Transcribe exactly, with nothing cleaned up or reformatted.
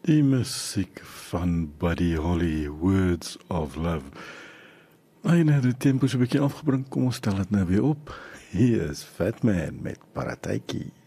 Die musiek van Buddy Holly, Words of Love. Hy het die tempo so 'n bietjie afgebring, kom ons stel dit nou weer op. Hier is Fat Man met Parataiki.